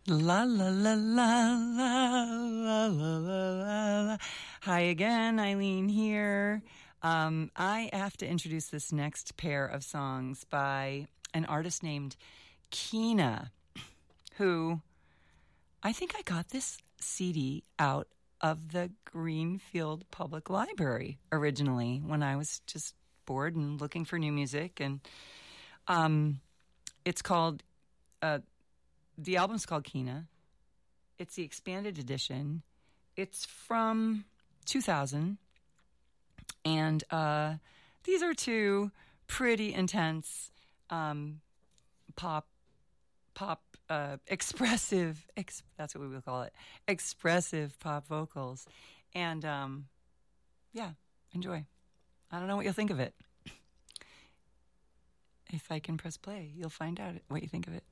La la la la la la la la la. Hi again, Eileen here. I have to introduce this next pair of songs by an artist named Kina, who I think I got this CD out of the Greenfield Public Library originally when I was just bored and looking for new music. And it's called the album's called Kina. It's the expanded edition. It's from 2000. And these are two pretty intense pop, expressive, that's what we would call it, expressive pop vocals. And yeah, enjoy. I don't know what you'll think of it. If I can press play, you'll find out what you think of it.